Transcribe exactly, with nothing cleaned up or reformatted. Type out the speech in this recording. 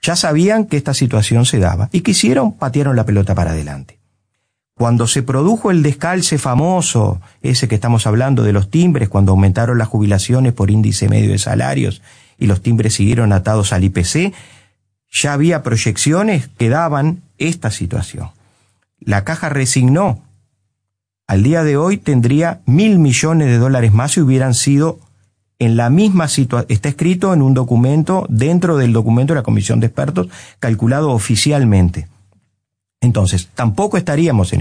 ya sabían que esta situación se daba y que hicieron, patearon la pelota para adelante. Cuando se produjo el descalce famoso, ese que estamos hablando de los timbres, cuando aumentaron las jubilaciones por índice medio de salarios y los timbres siguieron atados al I P C, ya había proyecciones que daban esta situación. La Caja resignó. Al día de hoy tendría mil millones de dólares más si hubieran sido en la misma situación. Está escrito en un documento, dentro del documento de la Comisión de Expertos, calculado oficialmente. Entonces, tampoco estaríamos en